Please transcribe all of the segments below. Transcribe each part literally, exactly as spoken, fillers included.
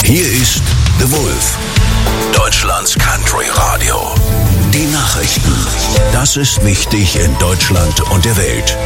Hier ist The Wolf, Deutschlands Country Radio. Die Nachrichten. Das ist wichtig in Deutschland und der Welt.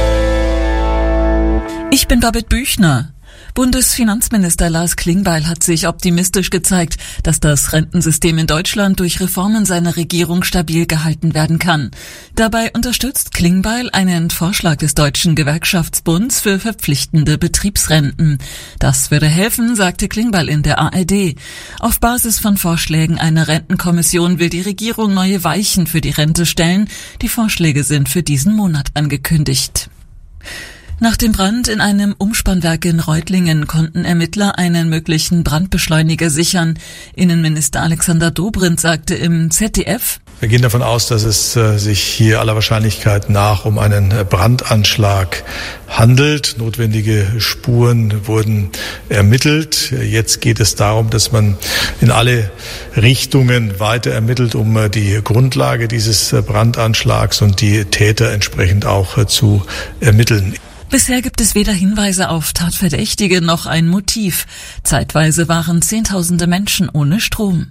Ich bin Babette Büchner. Bundesfinanzminister Lars Klingbeil hat sich optimistisch gezeigt, dass das Rentensystem in Deutschland durch Reformen seiner Regierung stabil gehalten werden kann. Dabei unterstützt Klingbeil einen Vorschlag des Deutschen Gewerkschaftsbunds für verpflichtende Betriebsrenten. Das würde helfen, sagte Klingbeil in der A R D. Auf Basis von Vorschlägen einer Rentenkommission will die Regierung neue Weichen für die Rente stellen. Die Vorschläge sind für diesen Monat angekündigt. Nach dem Brand in einem Umspannwerk in Reutlingen konnten Ermittler einen möglichen Brandbeschleuniger sichern. Innenminister Alexander Dobrindt sagte im Z D F: Wir gehen davon aus, dass es äh, sich hier aller Wahrscheinlichkeit nach um einen Brandanschlag handelt. Notwendige Spuren wurden ermittelt. Jetzt geht es darum, dass man in alle Richtungen weiter ermittelt, um äh, die Grundlage dieses äh, Brandanschlags und die Täter entsprechend auch äh, zu ermitteln. Bisher gibt es weder Hinweise auf Tatverdächtige noch ein Motiv. Zeitweise waren Zehntausende Menschen ohne Strom.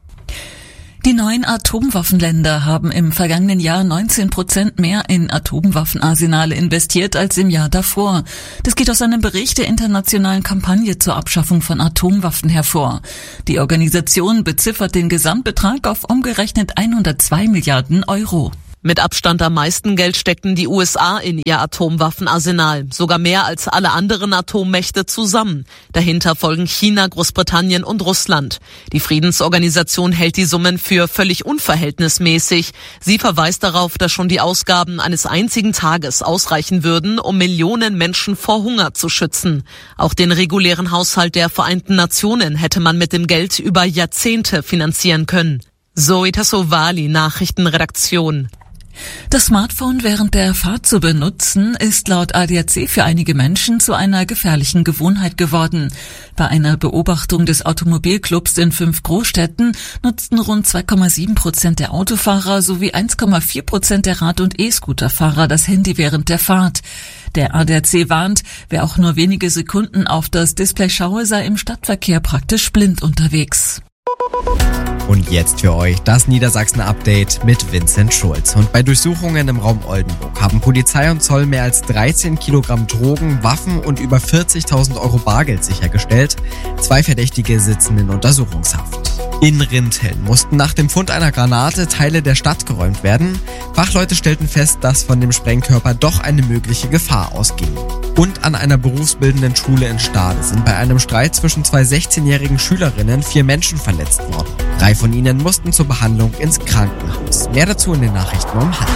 Die neuen Atomwaffenländer haben im vergangenen Jahr neunzehn Prozent mehr in Atomwaffenarsenale investiert als im Jahr davor. Das geht aus einem Bericht der internationalen Kampagne zur Abschaffung von Atomwaffen hervor. Die Organisation beziffert den Gesamtbetrag auf umgerechnet hundertzwei Milliarden Euro. Mit Abstand am meisten Geld steckten die U S A in ihr Atomwaffenarsenal, sogar mehr als alle anderen Atommächte zusammen. Dahinter folgen China, Großbritannien und Russland. Die Friedensorganisation hält die Summen für völlig unverhältnismäßig. Sie verweist darauf, dass schon die Ausgaben eines einzigen Tages ausreichen würden, um Millionen Menschen vor Hunger zu schützen. Auch den regulären Haushalt der Vereinten Nationen hätte man mit dem Geld über Jahrzehnte finanzieren können. Zoe Tassovali, Nachrichtenredaktion. Das Smartphone während der Fahrt zu benutzen, ist laut A D A C für einige Menschen zu einer gefährlichen Gewohnheit geworden. Bei einer Beobachtung des Automobilclubs in fünf Großstädten nutzten rund zwei Komma sieben Prozent der Autofahrer sowie eins Komma vier Prozent der Rad- und E-Scooterfahrer das Handy während der Fahrt. Der A D A C warnt, wer auch nur wenige Sekunden auf das Display schaue, sei im Stadtverkehr praktisch blind unterwegs. Und jetzt für euch das Niedersachsen-Update mit Vincent Schulz. Und bei Durchsuchungen im Raum Oldenburg haben Polizei und Zoll mehr als dreizehn Kilogramm Drogen, Waffen und über vierzigtausend Euro Bargeld sichergestellt. Zwei Verdächtige sitzen in Untersuchungshaft. In Rinteln mussten nach dem Fund einer Granate Teile der Stadt geräumt werden. Fachleute stellten fest, dass von dem Sprengkörper doch eine mögliche Gefahr ausging. Und an einer berufsbildenden Schule in Stade sind bei einem Streit zwischen zwei sechzehnjährigen Schülerinnen vier Menschen verletzt worden. Drei von ihnen mussten zur Behandlung ins Krankenhaus. Mehr dazu in den Nachrichten um halb.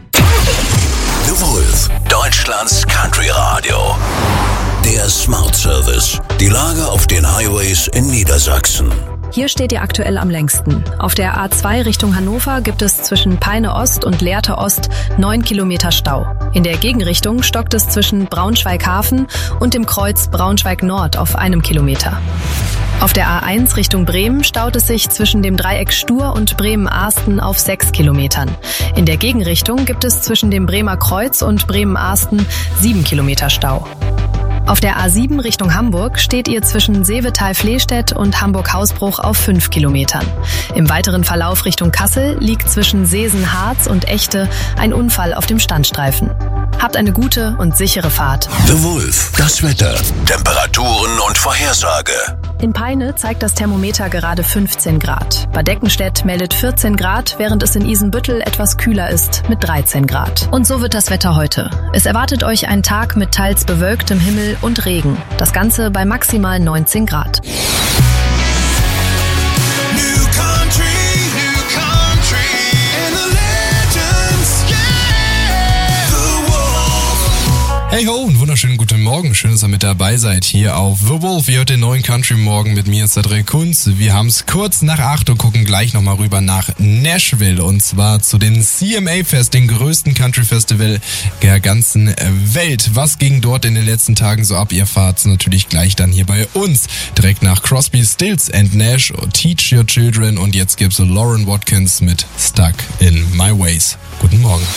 The Wolf, Deutschlands Country Radio. Der Smart Service. Die Lage auf den Highways in Niedersachsen. Hier steht ihr aktuell am längsten. Auf der A zwei Richtung Hannover gibt es zwischen Peine Ost und Lehrte Ost neun Kilometer Stau. In der Gegenrichtung stockt es zwischen Braunschweig-Hafen und dem Kreuz Braunschweig-Nord auf einem Kilometer. Auf der A eins Richtung Bremen staut es sich zwischen dem Dreieck Stur und Bremen-Ahsten auf sechs Kilometern. In der Gegenrichtung gibt es zwischen dem Bremer Kreuz und Bremen-Ahsten sieben Kilometer Stau. Auf der A sieben Richtung Hamburg steht ihr zwischen Seevetal-Flehstedt und Hamburg-Hausbruch auf fünf Kilometern. Im weiteren Verlauf Richtung Kassel liegt zwischen Seesen-Harz und Echte ein Unfall auf dem Standstreifen. Habt eine gute und sichere Fahrt. The Wolf, das Wetter, Temperaturen und Vorhersage. In Peine zeigt das Thermometer gerade fünfzehn Grad. Bad Deckenstedt meldet vierzehn Grad, während es in Isenbüttel etwas kühler ist mit dreizehn Grad. Und so wird das Wetter heute. Es erwartet euch ein Tag mit teils bewölktem Himmel und Regen. Das Ganze bei maximal neunzehn Grad. Hey ho, einen wunderschönen guten Morgen. Schön, dass ihr mit dabei seid hier auf The Wolf. Ihr hört den neuen Country Morgen mit mir, Cedric Kunz. Wir haben es kurz nach acht und gucken gleich nochmal rüber nach Nashville. Und zwar zu den C M A Fest, den größten Country Festival der ganzen Welt. Was ging dort in den letzten Tagen so ab? Ihr fahrt's natürlich gleich dann hier bei uns. Direkt nach Crosby, Stills and Nash, Teach Your Children. Und jetzt gibt's Lauren Watkins mit Stuck in My Ways. Guten Morgen.